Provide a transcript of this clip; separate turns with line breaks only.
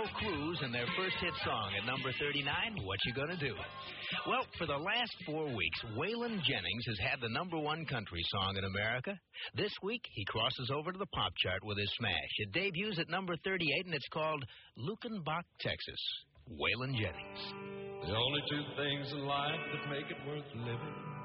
Cruz and their first hit song at number 39, What You Gonna Do? Well, for the last 4 weeks, Waylon Jennings has had the number 1 country song in America. This week, he crosses over to the pop chart with his smash. It debuts at number 38, and it's called Lukenbach, Texas. Waylon Jennings.
The only 2 things in life that make it worth living